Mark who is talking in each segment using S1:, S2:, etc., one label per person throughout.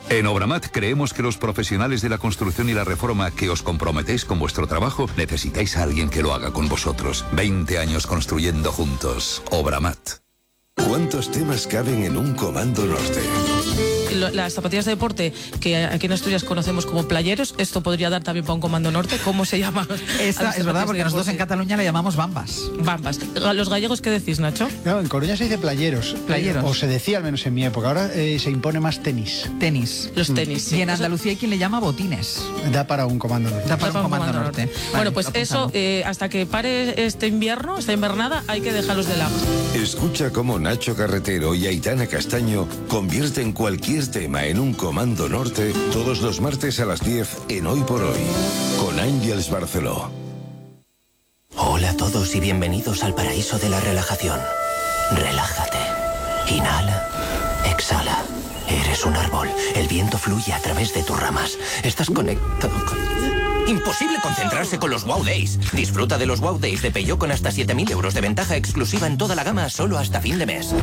S1: En Obramat creemos que los profesionales de la construcción y la reforma que os comprometéis con vuestro trabajo necesitáis a alguien que lo haga con vosotros. 20 años construyendo juntos. Obramat.
S2: ¿Cuántos temas caben en un Comando Norte?
S3: Las zapatillas de deporte que aquí en Asturias conocemos como playeros, esto podría dar también para un Comando Norte. ¿Cómo se llama?
S4: Esta es verdad, porque nosotros en Cataluña le llamamos bambas.
S3: Bambas. ¿Los gallegos qué decís, Nacho?
S5: No, en Coruña se dice playeros.
S4: Playeros.
S5: O se decía al menos en mi época. Ahora se impone más tenis.
S4: Tenis.
S3: Los tenis. Sí.
S4: Y en Andalucía hay quien le llama botines.
S5: Da para un Comando Norte.
S4: Da para un Comando Norte. Vale,
S3: bueno, pues eso, hasta que pare este invierno, esta invernada, hay que dejarlos de lado.
S2: Escucha cómo Nacho Carretero y Aitana Castaño convierten cualquier tema en un Comando Norte todos los martes a las 10 en Hoy por Hoy, con Ángels Barceló.
S6: Hola a todos y bienvenidos al paraíso de la relajación. Relájate. Inhala. Exhala. Eres un árbol. El viento fluye a través de tus ramas. Estás conectado con... Imposible concentrarse con los Wow Days. Disfruta de los Wow Days de Peugeot con hasta 7.000 euros de ventaja exclusiva en toda la gama solo hasta fin de mes.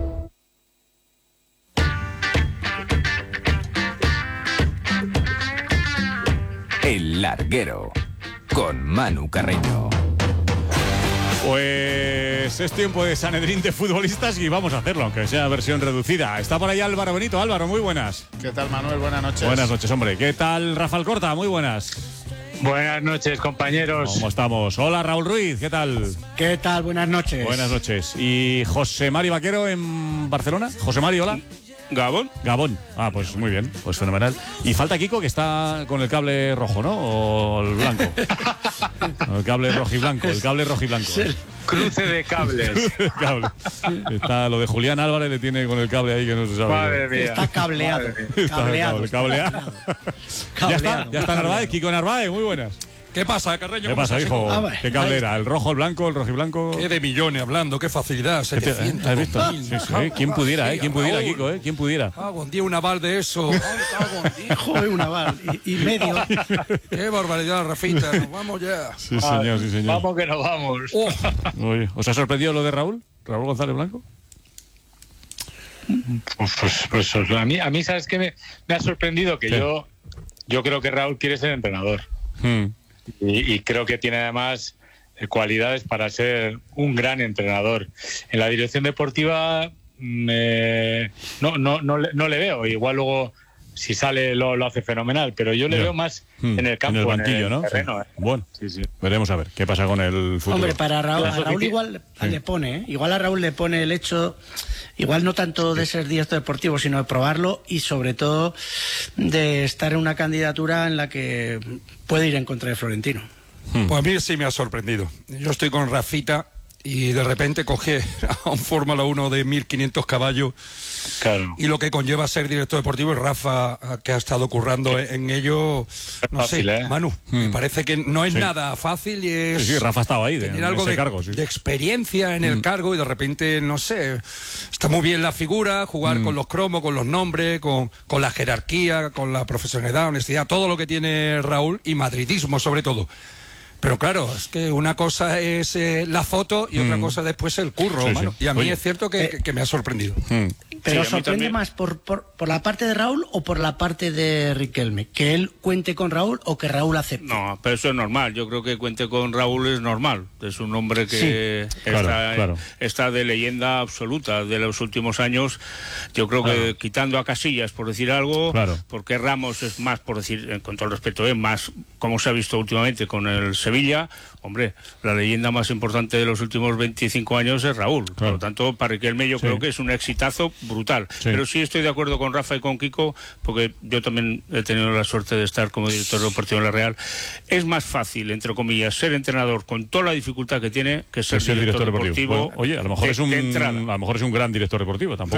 S7: El Larguero, con Manu Carreño.
S8: Pues es tiempo de Sanedrín de futbolistas y vamos a hacerlo, aunque sea versión reducida. Está por ahí Álvaro Benito. Álvaro, muy buenas.
S9: ¿Qué tal, Manuel? Buenas noches.
S8: Buenas noches, hombre. ¿Qué tal, Rafa Alcorta? Muy buenas.
S10: Buenas noches, compañeros.
S8: ¿Cómo estamos? Hola, Raúl Ruiz. ¿Qué tal?
S11: ¿Qué tal? Buenas noches.
S8: Buenas noches. ¿Y José Mari Vaquero en Barcelona? José Mari, hola.
S10: ¿Gabón?
S8: Gabón. Ah, pues muy bien, pues fenomenal. Y falta Kiko, que está con el cable rojo, ¿no? O el blanco. El cable rojo y blanco, el cable rojo y blanco.
S10: Cruce de cables.
S8: Cable. Está lo de Julián Álvarez, le tiene con el cable ahí que no se sabe.
S10: Madre mía.
S11: Está cableado.
S8: Cableado. Ya está Narváez, Kiko Narváez, muy buenas.
S12: ¿Qué pasa, Carreño?
S8: ¿Qué pasa, hijo? ¿Qué cable era? ¿El rojo, el blanco, el rojo y blanco?
S12: Qué de millones hablando, qué facilidad. 700.
S8: ¿Has visto? Sí. ¿Quién pudiera, ¿Quién pudiera, Kiko, ¿Quién pudiera?
S12: Un día un aval de eso.
S11: Joder, un aval. Y medio.
S12: Qué barbaridad, Rafita. Nos vamos ya.
S8: Sí, señor, sí, señor.
S10: Vamos que nos vamos.
S8: Oye, ¿os ha sorprendido lo de Raúl? ¿Raúl González Blanco?
S10: Pues a mí ¿sabes qué me ha sorprendido? Que yo creo que Raúl quiere ser entrenador. Y creo que tiene además cualidades para ser un gran entrenador. En la dirección deportiva no le veo. Igual luego si sale lo hace fenomenal, pero yo le veo más en el campo,
S8: en el banquillo,
S10: en el terreno.
S8: Sí. Bueno, sí. Veremos a ver qué pasa con el futuro.
S11: Hombre, para Raúl, a Raúl igual le pone, igual a Raúl le pone el hecho, igual no tanto de ser director deportivo, sino de probarlo y sobre todo de estar en una candidatura en la que puede ir en contra de Florentino.
S12: Pues a mí sí me ha sorprendido. Yo estoy con Rafita y de repente coge a un Fórmula 1 de 1.500 caballos.
S10: Claro.
S12: Y lo que conlleva ser director deportivo, y Rafa, que ha estado currando en ello, no
S10: fácil,
S12: sé, Manu, me parece que no es nada fácil y es...
S8: Sí, Rafa ha estado ahí,
S12: tener algo de
S8: cargo,
S12: de experiencia en el cargo y de repente, no sé, está muy bien la figura, jugar con los cromos, con los nombres, con la jerarquía, con la profesionalidad, honestidad, todo lo que tiene Raúl y madridismo sobre todo. Pero claro, es que una cosa es la foto y otra cosa después el curro, mano. Y a mí es cierto que me ha sorprendido.
S11: Pero ¿sorprende más por la parte de Raúl o por la parte de Riquelme? ¿Que él cuente con Raúl o que Raúl acepte?
S10: No, pero eso es normal. Yo creo que cuente con Raúl es normal. Es un hombre que está de leyenda absoluta de los últimos años. Yo creo que quitando a Casillas, por decir algo, porque Ramos es más, por decir, con todo el respeto, es más, como se ha visto últimamente con el Sevilla, hombre, la leyenda más importante de los últimos 25 años es Raúl. Por lo tanto, para Riquelme yo creo que es un exitazo brutal. Pero sí estoy de acuerdo con Rafa y con Kiko, porque yo también he tenido la suerte de estar como director deportivo en La Real. Es más fácil, entre comillas, ser entrenador con toda la dificultad que tiene que ser director deportivo.
S8: Bueno, oye, a lo mejor es un gran director deportivo, tampoco.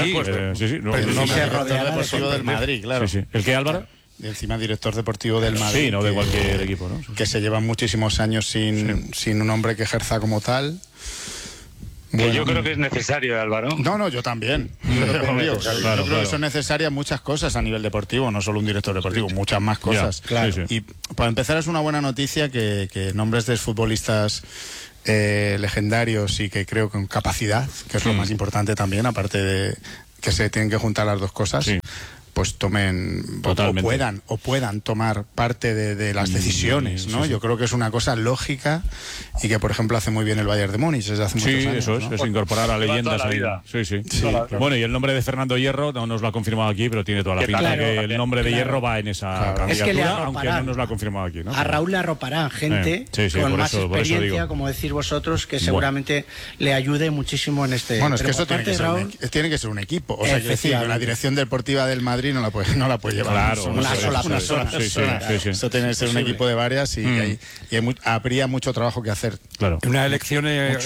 S9: Deportivo del Madrid, claro.
S8: ¿El qué, Álvaro?
S9: Y encima director deportivo del Madrid.
S8: Sí, no de cualquier equipo, ¿no?
S9: Que se lleva muchísimos años sin un hombre que ejerza como tal.
S10: Bueno, yo creo que es necesario, Álvaro.
S9: No, yo también. Yo creo que son necesarias muchas cosas a nivel deportivo, no solo un director deportivo, muchas más cosas. Y para empezar es una buena noticia que nombres de futbolistas legendarios y que creo con capacidad, que es lo más importante también, aparte de que se tienen que juntar las dos cosas. pues tomen o puedan tomar parte de las decisiones, ¿no? Yo creo que es una cosa lógica y que, por ejemplo, hace muy bien el Bayern de Múnich desde hace muchos años.
S8: Sí, eso es incorporar a leyendas ahí. Sí. Bueno, y el nombre de Fernando Hierro no nos lo ha confirmado aquí, pero tiene toda la pinta que el nombre de Hierro va en esa candidatura, aunque no nos lo ha confirmado aquí, ¿no?
S11: A Raúl le arroparán gente con más experiencia, como decís vosotros, que seguramente le ayude muchísimo en este...
S9: Bueno, es que eso tiene que ser un equipo. O sea, quiero decir, la dirección deportiva del Madrid no la puede llevar una sola persona. Eso tiene que ser un equipo de varias y habría mucho trabajo que hacer.
S12: Claro. Una elección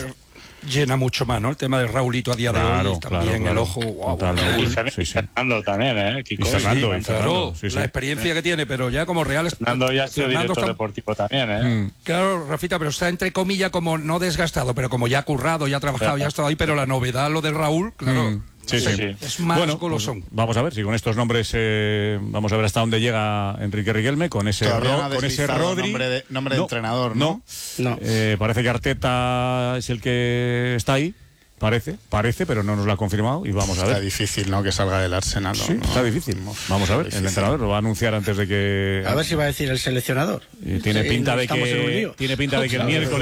S12: llena mucho más, ¿no? El tema de Raulito a día de hoy, también el ojo.
S13: Y Fernando también, Kiko.
S12: Fernando, la experiencia que tiene, pero ya como real...
S13: Fernando ya ha sido director deportivo también,
S12: Claro, Rafita, pero está entre comillas como no desgastado, pero como ya ha currado, ya ha trabajado, ya ha estado ahí, pero la novedad, lo de Raúl, claro...
S8: Sí.
S12: Es más golosón.
S8: Pues vamos a ver si con estos nombres vamos a ver hasta dónde llega Enrique Riquelme con ese Rodri.
S9: Nombre de entrenador, ¿no?
S8: Parece que Arteta es el que está ahí. Parece, pero no nos lo ha confirmado y vamos a ver.
S9: Está difícil, ¿no? Que salga del Arsenal.
S8: Sí, está difícil. Vamos a ver. El entrenador lo va a anunciar antes de que...
S11: A ver si va a decir el seleccionador.
S8: Tiene pinta de que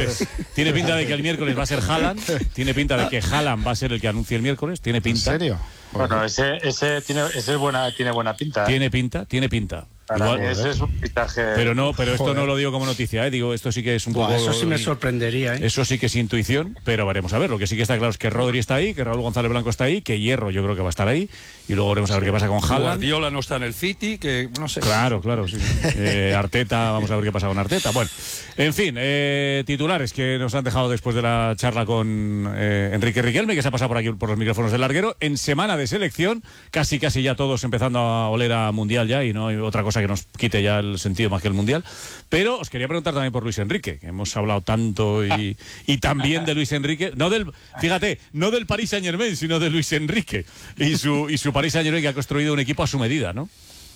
S8: el miércoles va a ser Haaland. Tiene pinta de que Haaland va a ser el que anuncie el miércoles. Tiene pinta.
S9: ¿En serio?
S13: Bueno, ese tiene buena pinta.
S8: Tiene pinta.
S13: Igual, ese es un pitaje.
S8: Pero esto no lo digo como noticia, digo, esto sí que es un poco...
S11: Eso sí me sorprendería,
S8: Eso sí que es intuición, pero veremos a ver. Lo que sí que está claro es que Rodri está ahí, que Raúl González Blanco está ahí, que Hierro yo creo que va a estar ahí, y luego veremos a ver qué pasa con Haaland.
S12: Guardiola no está en el City, que no sé.
S8: Claro, sí. Arteta, vamos a ver qué pasa con Arteta. Bueno, en fin, titulares que nos han dejado después de la charla con Enrique Riquelme, que se ha pasado por aquí por los micrófonos del larguero, en semana de selección, casi ya todos empezando a oler a Mundial ya, y no hay otra cosa que nos quite ya el sentido más que el Mundial. Pero os quería preguntar también por Luis Enrique, que hemos hablado tanto y también de Luis Enrique, no del Paris Saint-Germain, sino de Luis Enrique y su Paris Saint-Germain, que ha construido un equipo a su medida, ¿no?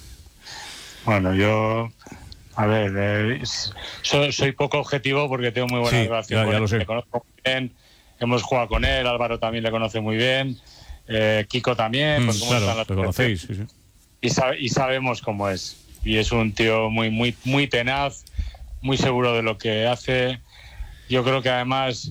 S13: Bueno, yo... A ver, soy poco objetivo porque tengo muy buena relación con él.
S8: Lo sé.
S13: Le conozco muy bien, hemos jugado con él, Álvaro también le conoce muy bien, Kiko también.
S8: Claro, lo conocéis, sí.
S13: Y sabemos cómo es. Y es un tío muy tenaz, muy seguro de lo que hace. Yo creo que además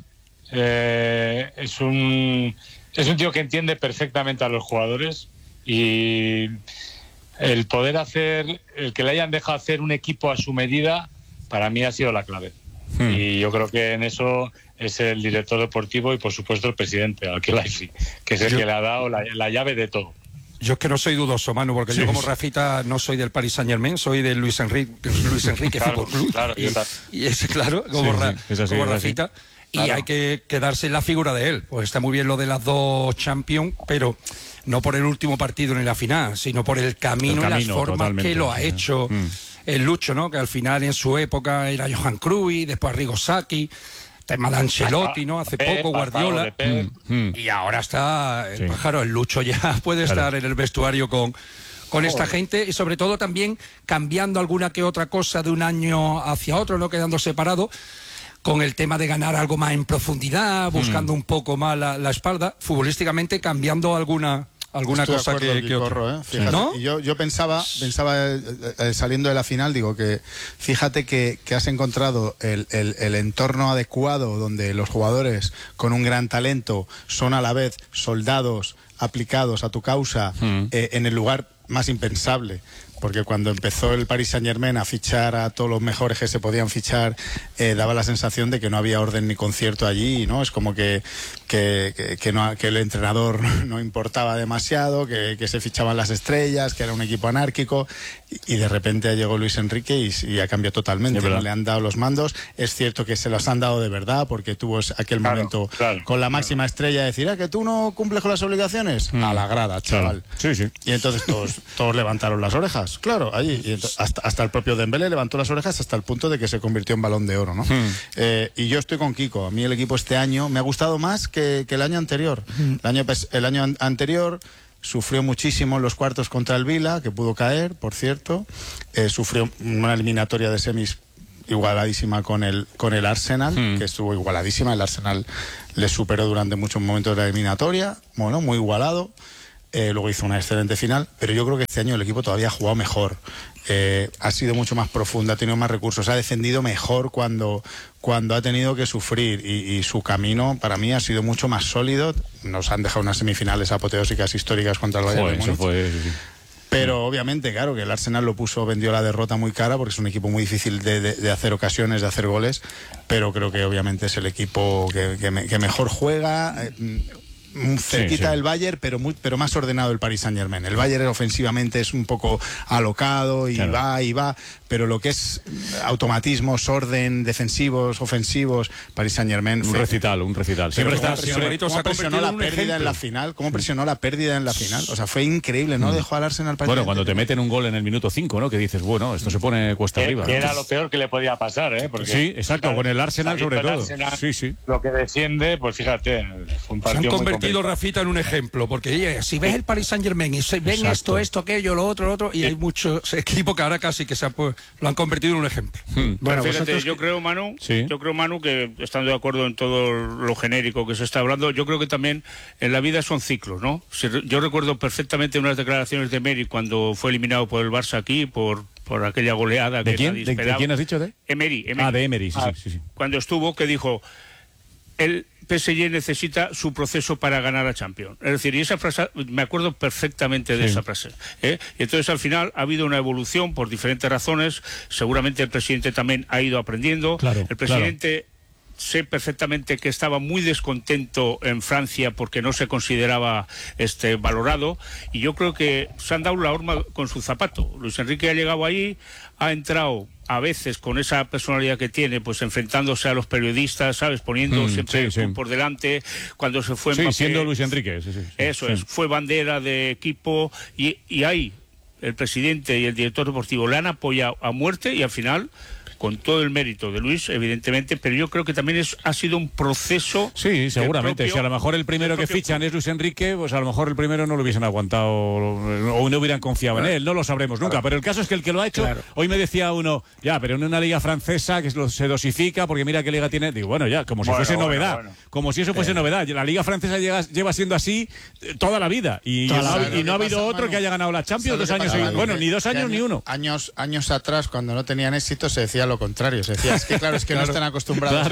S13: es un tío que entiende perfectamente a los jugadores, y el que le hayan dejado hacer un equipo a su medida, para mí ha sido la clave. Y yo creo que en eso es el director deportivo y por supuesto el presidente, Al-Khelaifi, que es el que le ha dado la llave de todo.
S12: Yo es que no soy dudoso, Manu, porque yo como Rafita no soy del Paris Saint-Germain, soy del Luis Enrique Fútbol Club.
S13: Claro,
S12: y es claro, como Rafita. Y hay que quedarse en la figura de él. Pues está muy bien lo de las 2 Champions, pero no por el último partido ni la final, sino por el camino y las formas que lo ha hecho el Lucho, ¿no? Que al final en su época era Johan Cruyff, después Arrigo Sacchi, tema de Ancelotti, ¿no? Hace poco Guardiola. Y ahora está el pájaro, el Lucho ya puede estar en el vestuario con esta gente, y sobre todo también cambiando alguna que otra cosa de un año hacia otro, no quedando separado, con el tema de ganar algo más en profundidad, buscando un poco más la espalda, futbolísticamente cambiando alguna cosa que otra.
S9: Fíjate, ¿no? Y yo pensaba saliendo de la final, digo que fíjate que has encontrado el entorno adecuado donde los jugadores con un gran talento son a la vez soldados aplicados a tu causa, en el lugar más impensable. Porque cuando empezó el Paris Saint-Germain a fichar a todos los mejores que se podían fichar, daba la sensación de que no había orden ni concierto allí, ¿no? Es como que el entrenador no importaba demasiado, que se fichaban las estrellas, que era un equipo anárquico, y de repente llegó Luis Enrique y ha cambiado totalmente, ¿no? Le han dado los mandos. Es cierto que se los han dado de verdad, porque tuvo aquel momento con la máxima estrella de decir, que tú no cumples con las obligaciones, a la grada, chaval.
S8: Sí.
S9: Y entonces todos levantaron las orejas. Claro, allí. Y hasta el propio Dembélé levantó las orejas hasta el punto de que se convirtió en Balón de Oro, ¿no? Y yo estoy con Kiko. A mí el equipo este año me ha gustado más que el año anterior. El año anterior sufrió muchísimo en los cuartos contra el Vila, que pudo caer, por cierto. Sufrió una eliminatoria de semis igualadísima con el Arsenal, que estuvo igualadísima. El Arsenal le superó durante muchos momentos de la eliminatoria. Bueno, muy igualado. luego hizo una excelente final, pero yo creo que este año el equipo todavía ha jugado mejor, ha sido mucho más profundo, ha tenido más recursos, ha defendido mejor cuando ha tenido que sufrir, y su camino para mí ha sido mucho más sólido. Nos han dejado unas semifinales apoteósicas históricas contra el Bayern de Múnich. Pero obviamente, claro, que el Arsenal vendió la derrota muy cara, porque es un equipo muy difícil de hacer ocasiones, de hacer goles, pero creo que obviamente es el equipo que mejor juega, cerquita del Bayern, pero más ordenado el Paris Saint-Germain. El Bayern ofensivamente es un poco alocado y va, pero lo que es automatismos, orden, defensivos, ofensivos, Paris Saint-Germain...
S8: Un recital. Siempre está...
S9: ¿Cómo presionó la pérdida en la final? O sea, fue increíble, ¿no? Dejó al Arsenal...
S8: Bueno, cuando te meten un gol en el minuto 5, ¿no? Que dices, bueno, esto se pone cuesta arriba.
S13: Que era lo peor que le podía pasar, ¿eh? Porque,
S8: sí, exacto, con el Arsenal sobre todo.
S13: Lo que defiende, pues fíjate, fue un partido muy complicado.
S12: Rafita en un ejemplo, porque si ves el Paris Saint-Germain y ven esto, aquello, lo otro, y hay muchos equipos que ahora casi que lo han convertido en un ejemplo.
S10: Bueno, fíjate, yo creo, Manu, que estando de acuerdo en todo lo genérico que se está hablando, yo creo que también en la vida son ciclos, ¿no? Yo recuerdo perfectamente unas declaraciones de Emery cuando fue eliminado por el Barça aquí, por aquella goleada que
S8: ¿De quién has dicho?
S10: Emery.
S8: De Emery, sí.
S10: Cuando estuvo, que dijo, el PSG necesita su proceso para ganar a Champions. Es decir, y esa frase, me acuerdo perfectamente de esa frase. Y entonces al final ha habido una evolución por diferentes razones. Seguramente el presidente también ha ido aprendiendo. El presidente... Sé perfectamente que estaba muy descontento en Francia porque no se consideraba valorado, y yo creo que se han dado la horma con su zapato. Luis Enrique ha llegado ahí, ha entrado a veces con esa personalidad que tiene, pues enfrentándose a los periodistas, ¿sabes? Poniendo siempre por delante. Cuando se fue Mbappé,
S8: siendo Luis Enrique.
S10: Eso es, fue bandera de equipo, y ahí el presidente y el director deportivo le han apoyado a muerte, y al final... con todo el mérito de Luis, evidentemente, pero yo creo que también ha sido un proceso...
S8: Sí, seguramente. Si a lo mejor el primero que fichan es Luis Enrique, pues a lo mejor el primero no lo hubiesen aguantado o no hubieran confiado en él, no lo sabremos nunca. Pero el caso es que el que lo ha hecho, hoy me decía uno, pero en una liga francesa que se dosifica, porque mira qué liga tiene, digo, bueno, ya, como si fuese novedad, como si eso fuese novedad. La liga francesa lleva siendo así toda la vida, y no ha habido otro que haya ganado la Champions 2 años seguidos. Bueno, ni 2 años ni uno.
S9: Años atrás, cuando no tenían éxito, se decía lo contrario, se decía, es que no están acostumbrados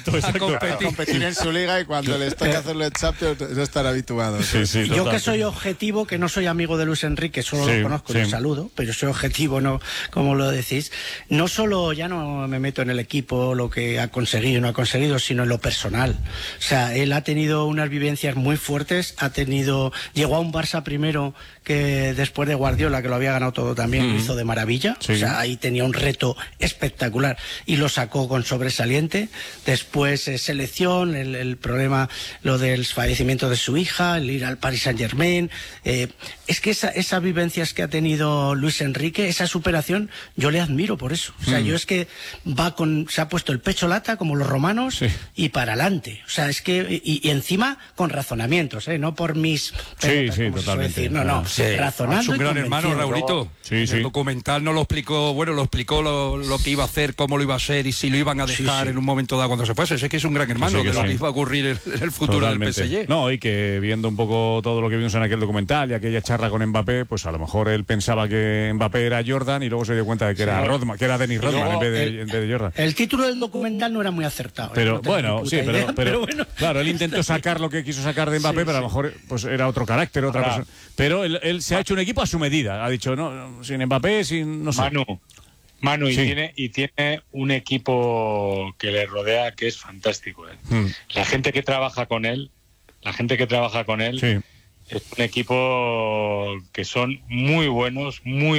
S9: a competir en su liga, y cuando les toca hacerlo en Champions no están habituados.
S11: Yo que soy objetivo, que no soy amigo de Luis Enrique, solo lo conozco y lo saludo, pero soy objetivo, no como lo decís, no solo ya no me meto en el equipo, lo que ha conseguido y no ha conseguido, sino en lo personal. O sea, él ha tenido unas vivencias muy fuertes, llegó a un Barça primero, que después de Guardiola, que lo había ganado todo también, lo hizo de maravilla. O sea, ahí tenía un reto espectacular y lo sacó con sobresaliente. Después selección, el problema, lo del fallecimiento de su hija, el ir al Paris Saint-Germain. Es que esas vivencias que ha tenido Luis Enrique, esa superación, yo le admiro por eso. O sea, yo es que se ha puesto el pecho lata como los romanos y para adelante. O sea, es que y encima con razonamientos, no por mis pelotas,
S8: totalmente.
S11: Razonando.
S12: Es un gran hermano, Raulito. El documental no lo explicó, lo explicó lo que iba a hacer, cómo lo iba a hacer y si lo iban a dejar en un momento dado cuando se fuese. Es que es un gran hermano de lo que iba a ocurrir en el futuro del PSG.
S8: No, y que viendo un poco todo lo que vimos en aquel documental y aquella charla con Mbappé, pues a lo mejor él pensaba que Mbappé era Jordan y luego se dio cuenta de que era Rodman, que era Dennis Rodman en vez de Jordan.
S11: El título del documental no era muy acertado.
S8: Pero bueno, pero bueno. Claro, él intentó sacar lo que quiso sacar de Mbappé, pero a lo mejor pues era otro carácter, otra persona. Pero él se ha hecho un equipo a su medida. Ha dicho, no, sin Mbappé, no sé.
S13: Manu, y tiene un equipo que le rodea que es fantástico. La gente que trabaja con él, es un equipo que son muy buenos.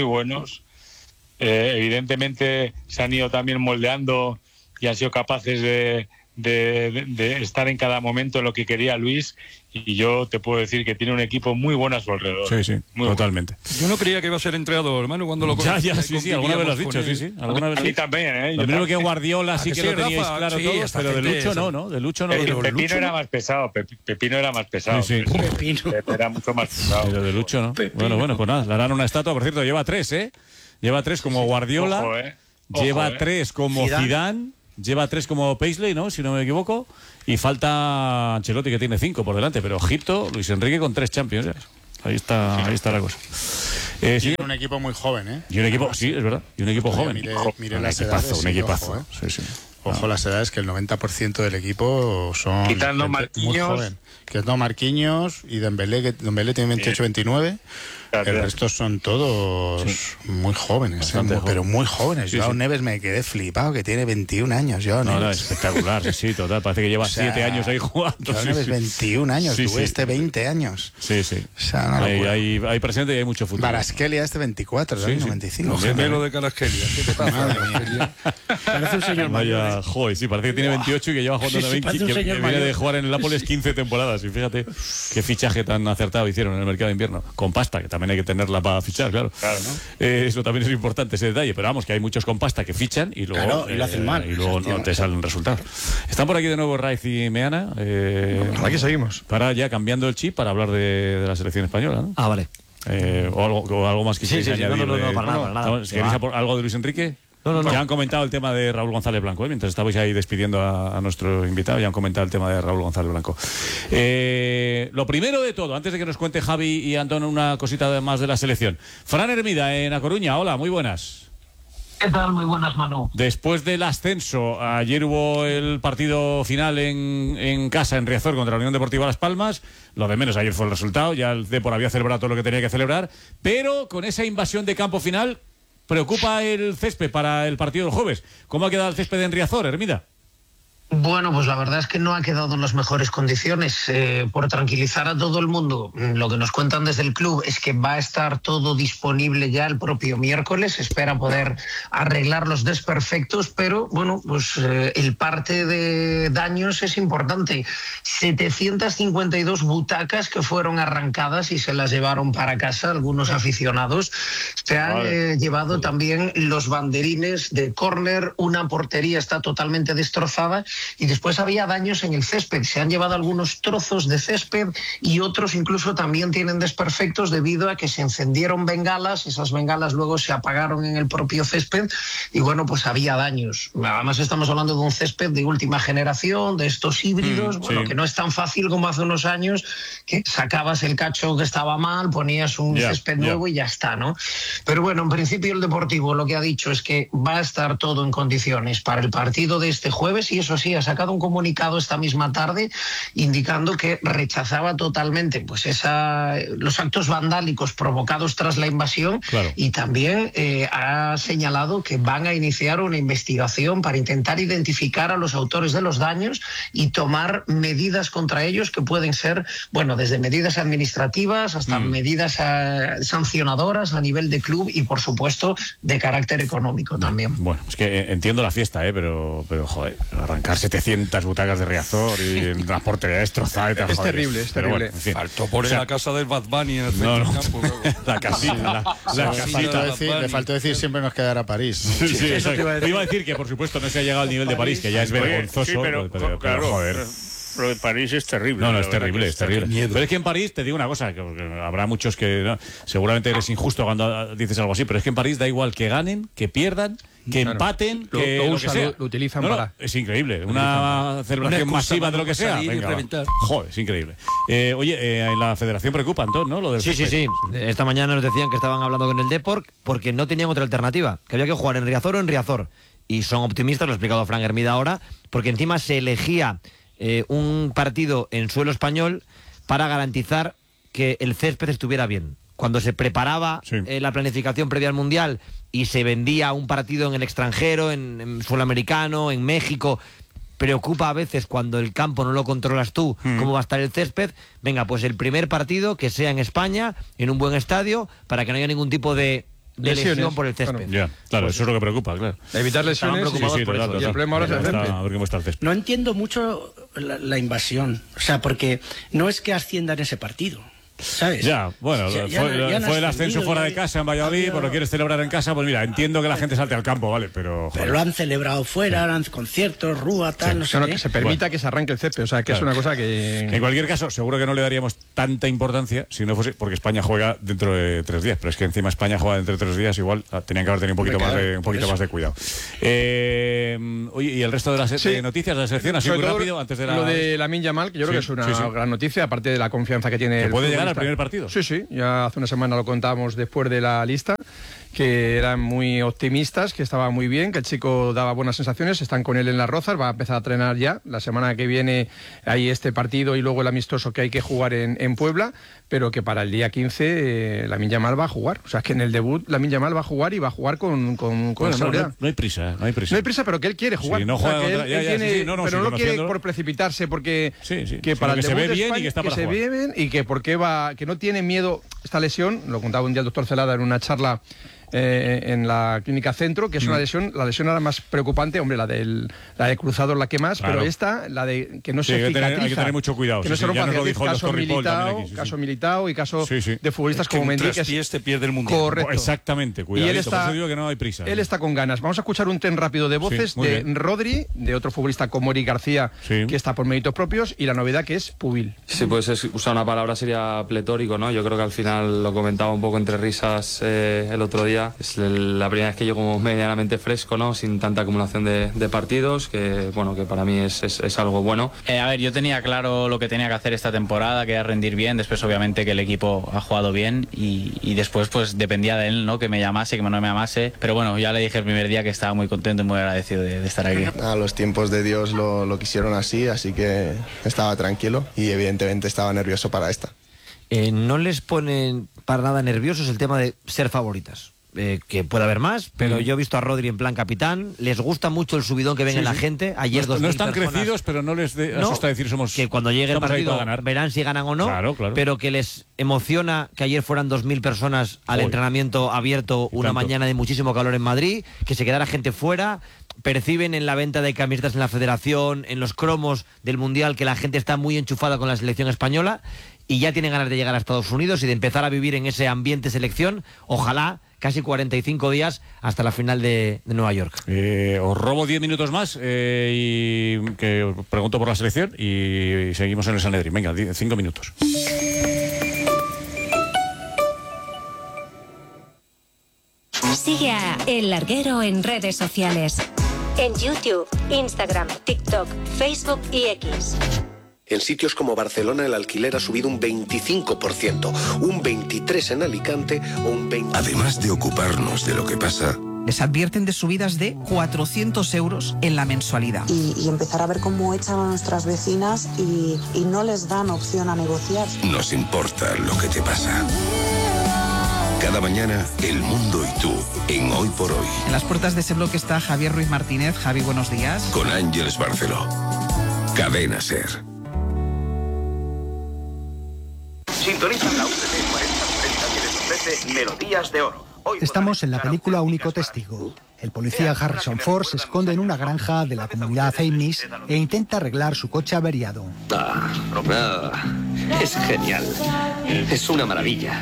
S13: Evidentemente se han ido también moldeando y han sido capaces de estar en cada momento en lo que quería Luis, y yo te puedo decir que tiene un equipo muy bueno a su alrededor.
S8: Muy totalmente.
S12: Bueno. Yo no creía que iba a ser entrenador, hermano, cuando lo conocí.
S8: Alguna vez lo has dicho, alguna vez.
S13: A mí también,
S8: Lo primero que Guardiola sí que lo teníais claro todos, pero de Lucho no, De Lucho no.
S13: Pepino era más pesado, Pepino era más pesado.
S11: Pepino
S13: era mucho más pesado.
S8: Pero de Lucho no. Bueno, pues nada, le harán una estatua, por cierto, lleva 3, Lleva 3 como Guardiola, lleva 3 como Zidane. Lleva 3 como Paisley, ¿no? Si no me equivoco. Y falta Ancelotti, que tiene 5 por delante. Pero ojito, Luis Enrique con 3 Champions. ahí está la cosa.
S9: Y un equipo muy joven, ¿eh?
S8: Y un equipo, sí, es verdad, y un equipo joven.
S9: Mire las edades.
S8: Un equipazo.
S9: Ojo, las edades, que el 90% del equipo son
S10: quitando
S9: muy joven. Quitando Marquinhos y Dembélé, que Dembélé tiene 28-29. El resto son todos muy jóvenes, pero muy jóvenes. Joao Neves me quedé flipado, que tiene 21 años.
S8: No, espectacular, sí, total. Parece que lleva 7 años ahí jugando.
S9: Joao Neves, 21 años, tú 20 años.
S8: Sí.
S9: O sea,
S8: hay presente y hay mucho futuro.
S9: Kvaratskhelia 24, 95.
S12: Gemelo de Kvaratskhelia. ¿Qué te pasa?
S11: Parece un señor mayor.
S8: Joder, sí, parece que tiene 28 y que lleva jugando que viene de jugar en el Nápoles 15 temporadas. Y fíjate qué fichaje tan acertado hicieron en el mercado de invierno. Con pasta, que también hay que tenerla para fichar, claro. ¿No? Eso también es importante, ese detalle. Pero vamos, que hay muchos con pasta que fichan y luego,
S11: y lo hacen mal.
S8: Y luego no te salen resultados. Están por aquí de nuevo Raiz y Meana.
S14: Aquí seguimos.
S8: Para ya cambiando el chip para hablar de la selección española, ¿no?
S15: Ah, vale.
S8: O algo más que queréis añadir.
S15: No, para nada.
S8: ¿Queréis algo de Luis Enrique?
S15: No.
S8: Ya han comentado el tema de Raúl González Blanco, mientras estabais ahí despidiendo a nuestro invitado, ya han comentado el tema de Raúl González Blanco. Lo primero de todo, antes de que nos cuente Javi y Antón una cosita más de la selección. Fran Hermida, en A Coruña, hola, muy buenas.
S16: ¿Qué tal? Muy buenas, Manu.
S8: Después del ascenso, ayer hubo el partido final en casa, en Riazor, contra la Unión Deportiva Las Palmas. Lo de menos ayer fue el resultado, ya el Depor había celebrado todo lo que tenía que celebrar, pero con esa invasión de campo final, preocupa el césped para el partido del jueves. ¿Cómo ha quedado el césped en Riazor, Hermida?
S16: Bueno, pues la verdad es que no ha quedado en las mejores condiciones. Por tranquilizar a todo el mundo, lo que nos cuentan desde el club es que va a estar todo disponible ya el propio miércoles. Espera poder arreglar los desperfectos, pero bueno, pues el parte de daños es importante. 752 butacas que fueron arrancadas y se las llevaron para casa algunos aficionados. Se han llevado también los banderines de córner, una portería está totalmente destrozada. Y después había daños en el césped. Se han llevado algunos trozos de césped y otros incluso también tienen desperfectos debido a que se encendieron bengalas. Esas bengalas luego se apagaron en el propio césped y bueno, pues había daños. Además estamos hablando de un césped de última generación, de estos híbridos, que no es tan fácil como hace unos años, que sacabas el cacho que estaba mal, ponías un césped nuevo y ya está, ¿no? Pero bueno, en principio el Deportivo lo que ha dicho es que va a estar todo en condiciones para el partido de este jueves y eso sí, ha sacado un comunicado esta misma tarde indicando que rechazaba totalmente pues los actos vandálicos provocados tras la invasión y también ha señalado que van a iniciar una investigación para intentar identificar a los autores de los daños y tomar medidas contra ellos que pueden ser, bueno, desde medidas administrativas hasta medidas sancionadoras a nivel de club y por supuesto de carácter económico también.
S8: Bueno, es que entiendo la fiesta, pero joder, arrancar 700 butacas de Riazor y el transporte destrozado.
S14: Es terrible, es terrible.
S8: Bueno, en fin.
S12: Faltó poner la casa del Bad Bunny en el centro del campo.
S8: La casita.
S9: Le faltó decir siempre nos quedará París.
S8: Sí, eso te iba a decir que por supuesto no se ha llegado al nivel de París, que ya es vergonzoso.
S10: Sí, pero claro,
S8: joder.
S10: Lo de París es terrible.
S8: No, es terrible, es terrible. Pero es que en París, te digo una cosa, que habrá muchos que seguramente eres injusto cuando dices algo así, pero es que en París da igual que ganen, que pierdan, que empaten, que lo que sea.
S14: Lo utilizan para...
S8: Es increíble. Una celebración masiva de lo que sea. Venga, joder, es increíble. Oye, en la federación preocupa, Antón, ¿no? Lo del
S15: sí. Esta mañana nos decían que estaban hablando con el Depor porque no tenían otra alternativa, que había que jugar en Riazor o en Riazor. Y son optimistas, lo ha explicado Fran Hermida ahora, porque encima se elegía un partido en suelo español para garantizar que el césped estuviera bien. Cuando se preparaba la planificación previa al Mundial y se vendía un partido en el extranjero, en suelo americano, en México, preocupa a veces cuando el campo no lo controlas tú, cómo va a estar el césped. Venga, pues el primer partido que sea en España, en un buen estadio, para que no haya ningún tipo de lesión por el césped.
S8: Claro, eso es lo que preocupa, claro.
S14: Evitar lesiones y el problema ahora es el césped.
S8: A ver cómo está el césped.
S11: No entiendo mucho la invasión, o sea, porque no es que asciendan ese partido, ¿sabes?
S8: Ya, bueno, fue el ascenso fuera de casa en Valladolid, pues lo quieres celebrar en casa, pues mira, entiendo que la gente salte al campo, ¿vale? Pero
S11: lo han celebrado fuera, han conciertos, rúa, tal, no sé qué.
S14: Que se permita que se arranque el césped, o sea, que es una cosa que...
S8: En cualquier caso, seguro que no le daríamos tanta importancia si no fuese porque España juega dentro de 3 días, pero es que encima España juega dentro de 3 días, igual tenían que haber tenido un poquito más de cuidado. Oye, ¿y el resto de las noticias de la selección? Así muy rápido, antes de
S14: lo de Lamine Yamal, que yo creo que es una gran noticia, aparte de la confianza que tiene el
S8: puede llegar cara al primer partido.
S14: Sí, ya hace una semana lo contábamos después de la lista, que eran muy optimistas, que estaba muy bien, que el chico daba buenas sensaciones, están con él en Las Rozas, va a empezar a entrenar ya, la semana que viene hay este partido y luego el amistoso que hay que jugar en Puebla, pero que para el día 15 Lamine Yamal va a jugar, o sea, que en el debut Lamine Yamal va a jugar y va a jugar con seguridad.
S8: No hay prisa,
S14: No hay prisa, pero que él quiere jugar.
S8: Sí, no juega
S14: pero no quiere por precipitarse, porque que para el
S8: debut se ve bien y que está para jugar.
S14: Bien y que que no tiene miedo esta lesión, lo contaba un día el doctor Celada en una charla en la clínica Centro, que es una lesión, la lesión ahora más preocupante, hombre, la de cruzado es la que más, claro. Pero esta, la de que no se cicatriza.
S8: Hay que tener mucho cuidado.
S14: Que no se rompa, caso Militao y caso de futbolistas como Mendy.
S12: Que te pierde el mundial.
S14: Correcto.
S8: Exactamente, cuidado. Por eso digo que no hay prisa.
S14: Él está con ganas. Vamos a escuchar un tren rápido de voces de Rodri, de otro futbolista como Eric García, que está por méritos propios, y la novedad que es Pubil.
S17: Sí, pues usar una palabra sería pletórico, ¿no? Yo creo que al final lo comentaba un poco entre risas el otro día. Es la primera vez que llego como medianamente fresco, ¿no? Sin tanta acumulación de partidos, que bueno, que para mí es algo bueno.
S18: A ver, yo tenía claro lo que tenía que hacer esta temporada, que era rendir bien. Después, obviamente, que el equipo ha jugado bien y después, pues dependía de él, ¿no? Que me llamase, que no me llamase. Pero bueno, ya le dije el primer día que estaba muy contento y muy agradecido de estar aquí.
S19: Los tiempos de Dios lo quisieron así que estaba tranquilo y evidentemente estaba nervioso para esta.
S15: ¿No les ponen para nada nerviosos el tema de ser favoritas? Que puede haber más, pero yo he visto a Rodri en plan capitán, les gusta mucho el subidón que ven en la gente. Ayer
S8: no están crecidos, pero no les asusta decir somos.
S15: Que cuando llegue el partido verán si ganan o no, claro. Pero que les emociona que ayer fueran 2.000 personas al entrenamiento abierto una mañana de muchísimo calor en Madrid, que se quedara gente fuera. Perciben en la venta de camisetas en la federación, en los cromos del Mundial, que la gente está muy enchufada con la selección española y ya tienen ganas de llegar a Estados Unidos y de empezar a vivir en ese ambiente selección. Ojalá casi 45 días hasta la final de Nueva York.
S8: Os robo 10 minutos más y que pregunto por la selección y seguimos en el Sanedrín. Venga, 5 minutos.
S20: Sigue a El Larguero en redes sociales. En YouTube, Instagram, TikTok, Facebook y X.
S21: En sitios como Barcelona el alquiler ha subido un 25%, un 23% en Alicante o un 20%.
S2: Además de ocuparnos de lo que pasa,
S22: les advierten de subidas de 400 euros en la mensualidad.
S23: Y empezar a ver cómo echan a nuestras vecinas y no les dan opción a negociar.
S2: Nos importa lo que te pasa. Cada mañana, el mundo y tú, en Hoy por Hoy.
S22: En las puertas de ese bloque está Javier Ruiz Martínez. Javi, buenos días.
S2: Con Ángeles Barceló. Cadena SER.
S24: Sintoniza la UTV 4040 que les ofrece Melodías de Oro.
S5: Estamos en la película Único Testigo. El policía Harrison Ford se esconde en una granja de la comunidad Amish e intenta arreglar su coche averiado.
S25: Es genial. Es una maravilla.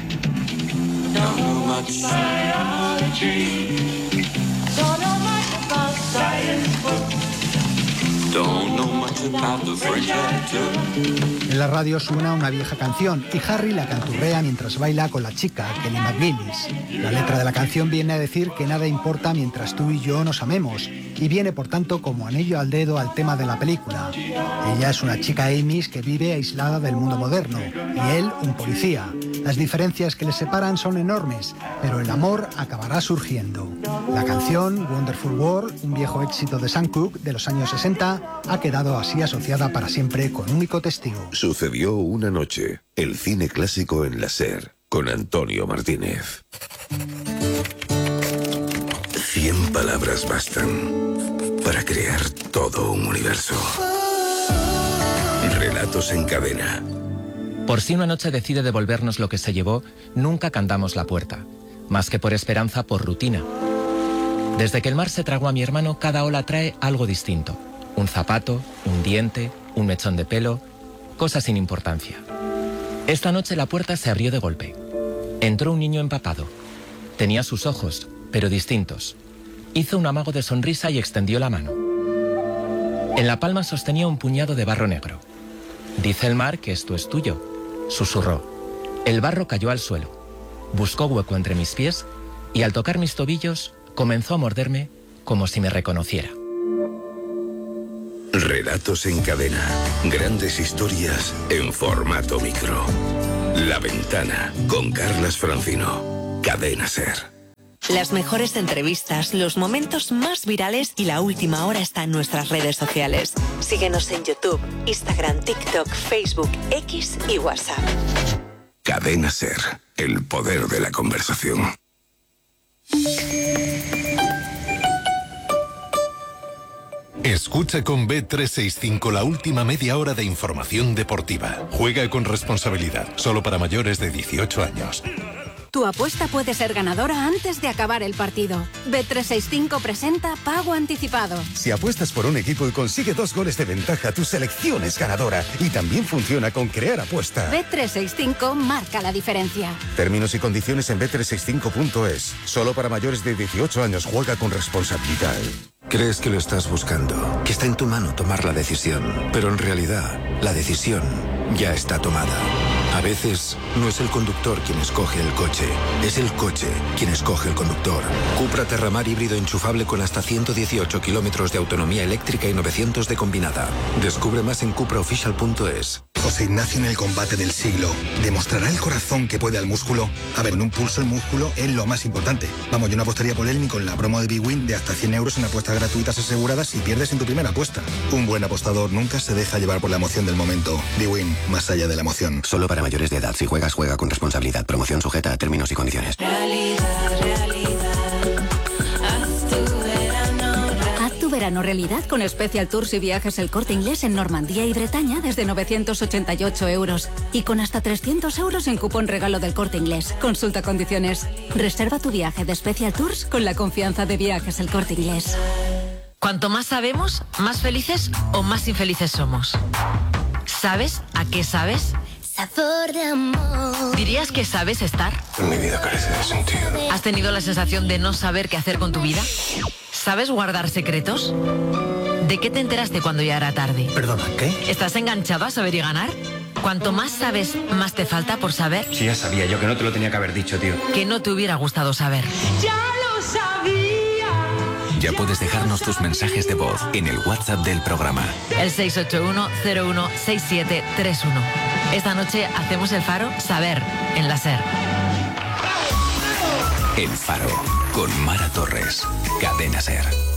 S5: En la radio suena una vieja canción y Harry la canturrea mientras baila con la chica, Kelly McGillis. La letra de la canción viene a decir que nada importa mientras tú y yo nos amemos y viene por tanto como anillo al dedo al tema de la película. Ella es una chica Amish que vive aislada del mundo moderno y él un policía. Las diferencias que les separan son enormes, pero el amor acabará surgiendo. La canción Wonderful World, un viejo éxito de Sam Cooke de los años 60, ha quedado así asociada para siempre con Único Testigo.
S2: Sucedió una noche, el cine clásico en la SER, con Antonio Martínez. 100 palabras bastan para crear todo un universo. Relatos en cadena.
S26: Por si una noche decide devolvernos lo que se llevó, nunca cantamos la puerta. Más que por esperanza, por rutina. Desde que el mar se tragó a mi hermano, cada ola trae algo distinto. Un zapato, un diente, un mechón de pelo, cosas sin importancia. Esta noche la puerta se abrió de golpe. Entró un niño empapado. Tenía sus ojos, pero distintos. Hizo un amago de sonrisa y extendió la mano. En la palma sostenía un puñado de barro negro. «Dice el mar que esto es tuyo», susurró. El barro cayó al suelo. Buscó hueco entre mis pies y al tocar mis tobillos comenzó a morderme como si me reconociera.
S2: Relatos en cadena. Grandes historias en formato micro. La Ventana, con Carlas Francino. Cadena SER.
S1: Las mejores entrevistas, los momentos más virales y la última hora está en nuestras redes sociales. Síguenos en YouTube, Instagram, TikTok, Facebook, X y WhatsApp.
S2: Cadena SER, el poder de la conversación.
S3: Escucha con Bet365 la última media hora de información deportiva. Juega con responsabilidad, solo para mayores de 18 años.
S4: Tu apuesta puede ser ganadora antes de acabar el partido. Bet365 presenta Pago Anticipado.
S6: Si apuestas por un equipo y consigue 2 goles de ventaja, tu selección es ganadora. Y también funciona con Crear Apuesta.
S4: Bet365 marca la diferencia.
S6: Términos y condiciones en bet365.es. Solo para mayores de 18 años. Juega con responsabilidad.
S7: Crees que lo estás buscando, que está en tu mano tomar la decisión, pero en realidad la decisión ya está tomada. A veces no es el conductor quien escoge el coche, es el coche quien escoge el conductor. Cupra Terramar híbrido enchufable con hasta 118 kilómetros de autonomía eléctrica y 900 de combinada. Descubre más en cupraofficial.es.
S13: José Ignacio en el combate del siglo. ¿Demostrará el corazón que puede al músculo? A ver, en un pulso el músculo es lo más importante. Vamos, yo no apostaría por él ni con la promo de BWin de hasta 100 euros en apuestas gratuitas aseguradas si pierdes en tu primera apuesta. Un buen apostador nunca se deja llevar por la emoción del momento. BWin, más allá de la emoción.
S7: Solo para mayores de edad. Si juegas, juega con responsabilidad. Promoción sujeta a términos y condiciones.
S4: Haz tu verano realidad con Special Tours y Viajes El Corte Inglés en Normandía y Bretaña desde 988 euros. Y con hasta 300 euros en cupón regalo del Corte Inglés. Consulta condiciones. Reserva tu viaje de Special Tours con la confianza de Viajes El Corte Inglés.
S27: Cuanto más sabemos, más felices o más infelices somos. ¿Sabes a qué sabes?
S28: Sabor de amor.
S27: ¿Dirías que sabes estar?
S7: Mi vida carece de sentido.
S27: ¿Has tenido la sensación de no saber qué hacer con tu vida? ¿Sabes guardar secretos? ¿De qué te enteraste cuando ya era tarde?
S7: ¿Perdona, qué?
S27: ¿Estás enganchado a saber y ganar? Cuanto más sabes, más te falta por saber.
S7: Sí, ya sabía yo que no te lo tenía que haber dicho, tío.
S27: Que no te hubiera gustado saber.
S28: Ya lo sabía.
S7: Ya puedes dejarnos tus mensajes de voz en el WhatsApp del programa.
S27: El 681-016731. Esta noche hacemos el Faro Saber en la SER.
S2: El Faro, con Mara Torres. Cadena SER.